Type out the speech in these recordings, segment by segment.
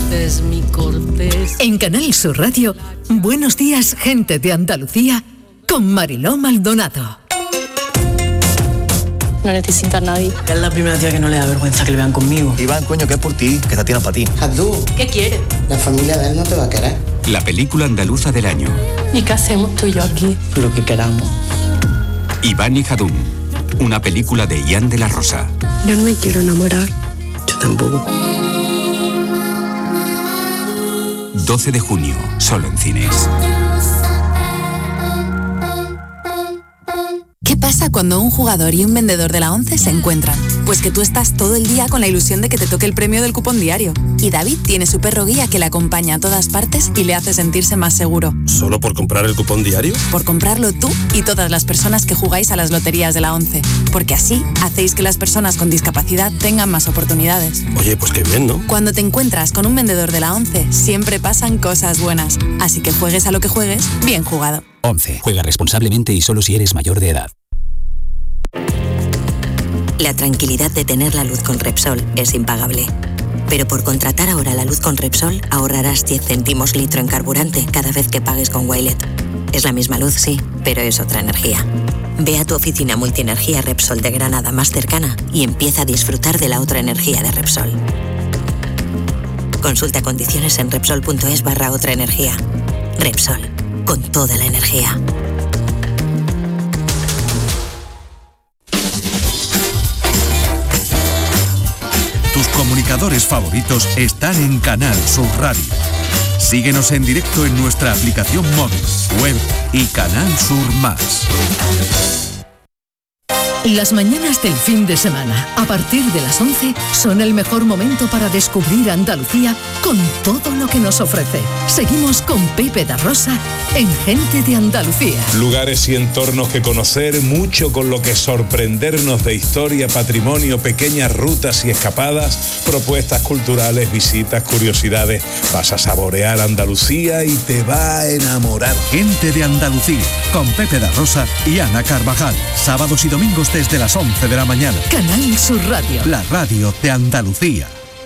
es mi cortés. En Canal Sur Radio, Buenos días, gente de Andalucía, con Mariló Maldonado. No necesito a nadie. Es la primera tía que no le da vergüenza que le vean conmigo. Iván, coño, que es por ti, que esta tía es para ti. Abdú, ¿Qué quiere? la familia de él no te va a querer. La película andaluza del año. ¿Y qué hacemos tú y yo aquí? Lo que queramos. Iván y Jadún. Una película de Ian de la Rosa. Yo no me quiero enamorar. Yo tampoco. 12 de junio, solo en cines. ¿Qué pasa cuando un jugador y un vendedor de la 11 se encuentran? Pues que tú estás todo el día con la ilusión de que te toque el premio del cupón diario. Y David tiene su perro guía que le acompaña a todas partes y le hace sentirse más seguro. ¿Solo por comprar el cupón diario? Por comprarlo tú y todas las personas que jugáis a las loterías de la 11. Porque así hacéis que las personas con discapacidad tengan más oportunidades. Oye, pues qué bien, ¿no? Cuando te encuentras con un vendedor de la 11, siempre pasan cosas buenas. Así que juegues a lo que juegues, bien jugado. 11. Juega responsablemente y solo si eres mayor de edad. La tranquilidad de tener la luz con Repsol es impagable. Pero por contratar ahora la luz con Repsol, ahorrarás 10 céntimos litro en carburante cada vez que pagues con Wilet. Es la misma luz, sí, pero es otra energía. Ve a tu oficina multienergía Repsol de Granada más cercana y empieza a disfrutar de la otra energía de Repsol. Consulta condiciones en Repsol.es/otra energía. Repsol, con toda la energía. Tus comunicadores favoritos están en Canal Sur Radio. Síguenos en directo en nuestra aplicación móvil, web y Canal Sur Más. Las mañanas del fin de semana, a partir de las 11, son el mejor momento para descubrir Andalucía con todo lo que nos ofrece. Seguimos con Pepe da Rosa en Gente de Andalucía. Lugares y entornos que conocer, mucho con lo que sorprendernos de historia, patrimonio, pequeñas rutas y escapadas, propuestas culturales, visitas, curiosidades. Vas a saborear Andalucía y te va a enamorar. Gente de Andalucía, con Pepe da Rosa y Ana Carvajal. Sábados y domingos desde las 11 de la mañana. Canal Sur Radio. La radio de Andalucía.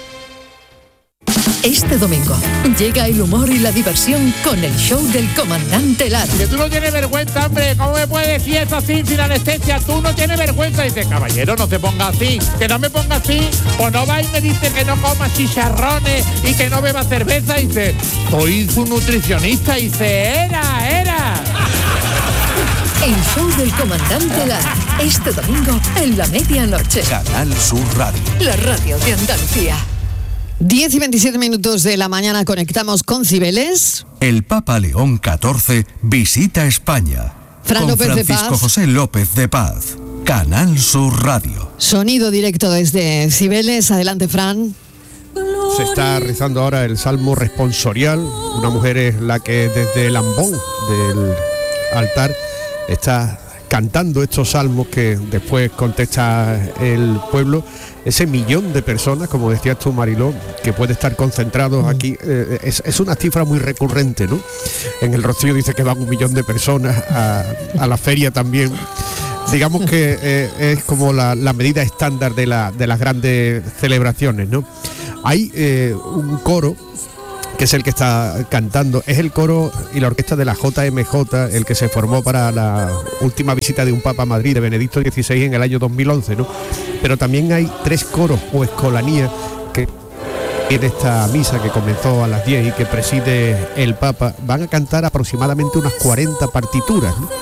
Este domingo llega el humor y la diversión con el show del comandante Lara. Que tú no tienes vergüenza, hombre. ¿Cómo me puedes decir eso así sin anestesia? Tú no tienes vergüenza. Dice, caballero, no te pongas así. Que no me pongas así. O no va y me dice que no coma chicharrones y que no beba cerveza. Dice, soy su nutricionista. Dice, era. El show del comandante Lara. Este domingo en la medianoche. Canal Sur Radio. La radio de Andalucía. 10 y 27 minutos de la mañana conectamos con Cibeles. El Papa León XIV visita España. Fran López de Paz. Francisco José López de Paz. Canal Sur Radio. Sonido directo desde Cibeles. Adelante, Fran. Se está rezando ahora el Salmo responsorial. Una mujer es la que desde el ambón del altar está cantando estos salmos que después contesta el pueblo. Ese millón de personas, como decías tú, Mariló, que puede estar concentrados aquí, es una cifra muy recurrente, ¿no? En el Rocío dice que van 1 millón de personas a la feria también. Digamos que es como la medida estándar de las grandes celebraciones, ¿no? Hay un coro que es el que está cantando, es el coro y la orquesta de la JMJ, el que se formó para la última visita de un Papa a Madrid, de Benedicto XVI, en el año 2011, ¿no? Pero también hay 3 coros o escolanías que en esta misa que comenzó a las 10 y que preside el Papa, van a cantar aproximadamente unas 40 partituras, ¿no?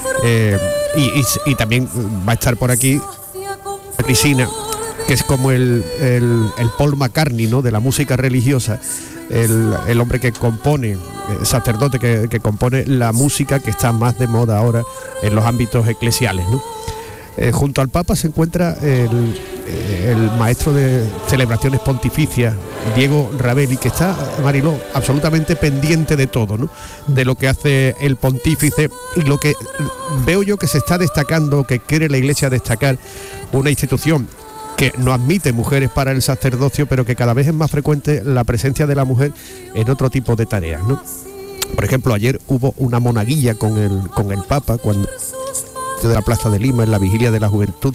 Y también va a estar por aquí Cristina, que es como el Paul McCartney, ¿no?, de la música religiosa. El hombre que compone, sacerdote que compone la música que está más de moda ahora en los ámbitos eclesiales, ¿no? Junto al Papa se encuentra el maestro de celebraciones pontificias, Diego Ravelli, que está, Mariló, absolutamente pendiente de todo, ¿no?, de lo que hace el pontífice y lo que veo yo que se está destacando, que quiere la Iglesia destacar, una institución que no admite mujeres para el sacerdocio, pero que cada vez es más frecuente la presencia de la mujer en otro tipo de tareas, ¿no? Por ejemplo, ayer hubo una monaguilla con el Papa cuando de la Plaza de Lima en la Vigilia de la Juventud,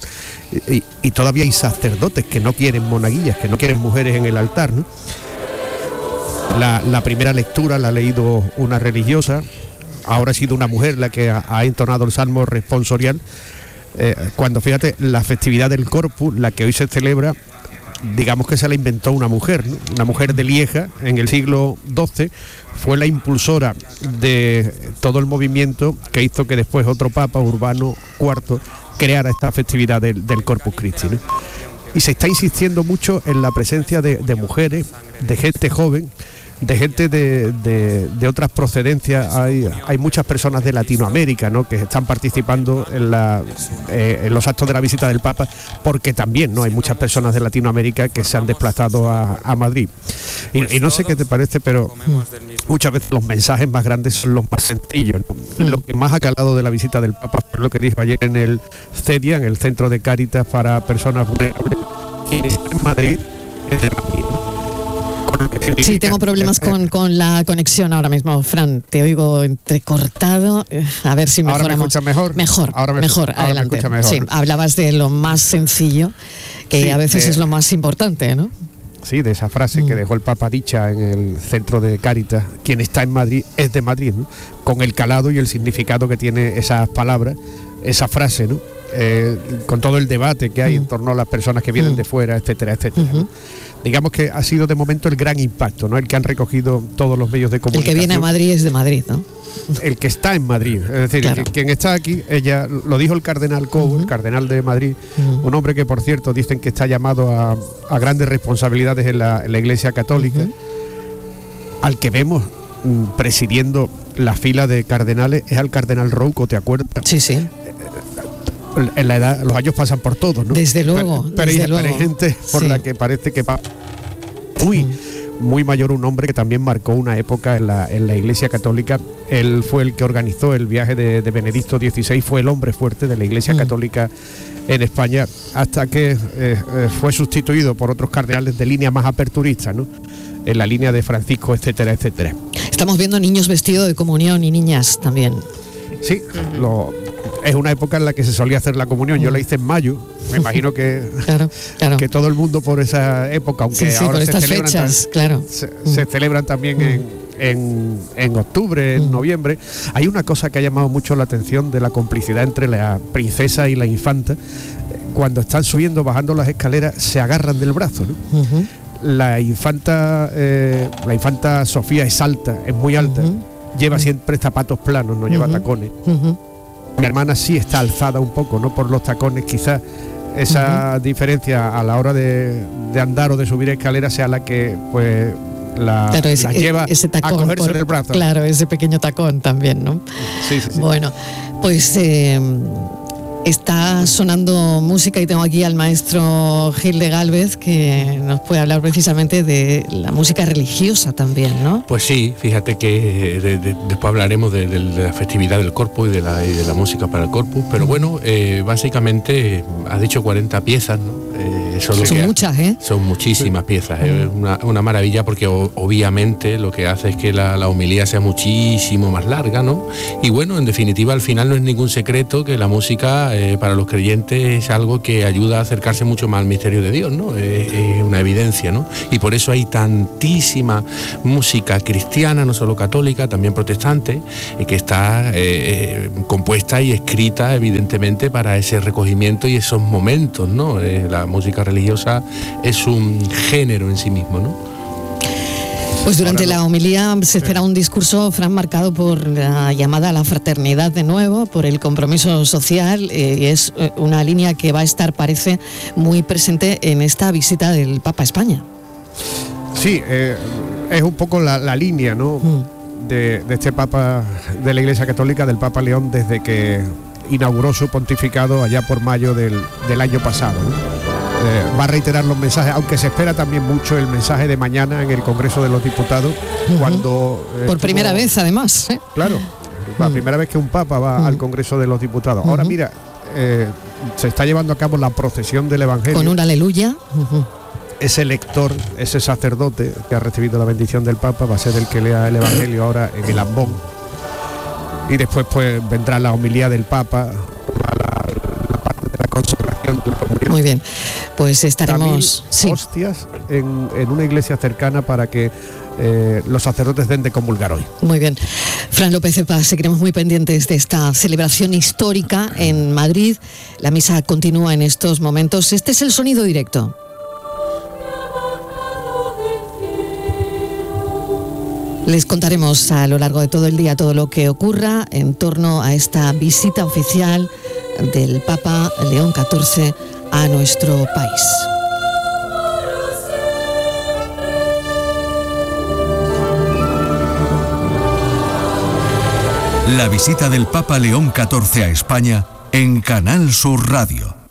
y todavía hay sacerdotes que no quieren monaguillas, que no quieren mujeres en el altar, ¿no? La primera lectura la ha leído una religiosa, ahora ha sido una mujer la que ha entonado el Salmo responsorial, cuando, fíjate, la festividad del Corpus, la que hoy se celebra, digamos que se la inventó una mujer, ¿no? Una mujer de Lieja en el siglo XII, fue la impulsora de todo el movimiento que hizo que después otro papa, Urbano IV, creara esta festividad del Corpus Christi, ¿no? Y se está insistiendo mucho en la presencia de mujeres, de gente joven, de gente de otras procedencias. Hay muchas personas de Latinoamérica, ¿no?, que están participando en los actos de la visita del Papa, porque también, ¿no?, hay muchas personas de Latinoamérica que se han desplazado a Madrid. Y no sé qué te parece, pero muchas veces los mensajes más grandes son los más sencillos, ¿no? Lo que más ha calado de la visita del Papa fue lo que dijo ayer en el CEDIA, en el Centro de Cáritas para Personas Vulnerables, en Madrid, es de Madrid. Sí, tengo problemas con la conexión ahora mismo, Fran. Te oigo entrecortado. A ver si mejoramos. ¿Ahora me escuchas mejor? Mejor, ahora adelante. me escucha mejor. Sí, hablabas de lo más sencillo, que sí, a veces es lo más importante, ¿no? Sí, de esa frase que dejó el Papa dicha en el Centro de Cáritas: quien está en Madrid es de Madrid, ¿no? Con el calado y el significado que tiene esas palabras, esa frase, ¿no? Con todo el debate que hay en torno a las personas que vienen de fuera, etcétera, etcétera, ¿no? Digamos que ha sido de momento el gran impacto, ¿no?, el que han recogido todos los medios de comunicación. El que viene a Madrid es de Madrid, ¿no? El que está en Madrid, es decir, claro, quien está aquí, ella lo dijo el cardenal Cobo, el cardenal de Madrid, un hombre que, por cierto, dicen que está llamado a grandes responsabilidades en la Iglesia Católica, al que vemos presidiendo la fila de cardenales es al cardenal Rouco, ¿te acuerdas? Sí, sí. En la edad, los años pasan por todos, ¿no? Desde luego. Pero luego. hay gente por la que parece que va muy mayor, un hombre que también marcó una época en la Iglesia Católica. Él fue el que organizó el viaje de Benedicto XVI, fue el hombre fuerte de la Iglesia Católica en España, hasta que fue sustituido por otros cardenales de línea más aperturista, ¿no?, en la línea de Francisco, etcétera, etcétera. Estamos viendo niños vestidos de comunión y niñas también. Sí, es una época en la que se solía hacer la comunión. Yo la hice en mayo. Me imagino que, claro. Que todo el mundo por esa época, aunque sí, ahora por estas se celebran, fechas, claro. Se celebran también en octubre, en noviembre. Hay una cosa que ha llamado mucho la atención de la complicidad entre la princesa y la infanta. Cuando están subiendo, bajando las escaleras, se agarran del brazo, ¿no? La infanta Sofía es alta, es muy alta. Lleva siempre zapatos planos, no lleva tacones. Mi hermana sí está alzada un poco, ¿no?, por los tacones. Quizás esa diferencia a la hora de andar o de subir escaleras sea la que, pues, la lleva ese tacón, a cogerse del brazo. Claro, ese pequeño tacón también, ¿no? Sí. Bueno, pues está sonando música y tengo aquí al maestro Gil de Gálvez, que nos puede hablar precisamente de la música religiosa también, ¿no? Pues sí, fíjate que después hablaremos de la festividad del Corpus y de la música para el Corpus, pero bueno, básicamente has dicho 40 piezas, ¿no? Son muchas, ¿eh? Son muchísimas piezas, es una maravilla, porque obviamente lo que hace es que la homilía sea muchísimo más larga, ¿no? Y bueno, en definitiva, al final no es ningún secreto que la música para los creyentes es algo que ayuda a acercarse mucho más al misterio de Dios, ¿no? Es una evidencia, ¿no? Y por eso hay tantísima música cristiana, no solo católica, también protestante, que está compuesta y escrita evidentemente para ese recogimiento y esos momentos, ¿no? La música religiosa es un género en sí mismo, ¿no? Pues durante la homilía se espera un discurso, Fran, marcado por la llamada a la fraternidad de nuevo, por el compromiso social, y es una línea que va a estar, parece, muy presente en esta visita del Papa a España. Sí, es un poco la línea, ¿no?, de este Papa de la Iglesia Católica, del Papa León, desde que inauguró su pontificado allá por mayo del año pasado, ¿no? Va a reiterar los mensajes, aunque se espera también mucho el mensaje de mañana en el Congreso de los Diputados, cuando... por primera vez, además, ¿eh? Claro, la primera vez que un Papa va al Congreso de los Diputados. Ahora mira, se está llevando a cabo la procesión del Evangelio. Con un aleluya. Ese lector, ese sacerdote que ha recibido la bendición del Papa, va a ser el que lea el Evangelio ahora en el ambón. Y después, pues, vendrá la homilía del Papa, la parte de la consagración de la comunión. Muy bien, pues estaremos... Hostias en una iglesia cercana para que los sacerdotes den de comulgar hoy. Muy bien. Fran López de Paz, seguiremos muy pendientes de esta celebración histórica en Madrid. La misa continúa en estos momentos. Este es el sonido directo. Les contaremos a lo largo de todo el día todo lo que ocurra en torno a esta visita oficial del Papa León XIV a nuestro país. La visita del Papa León XIV a España en Canal Sur Radio.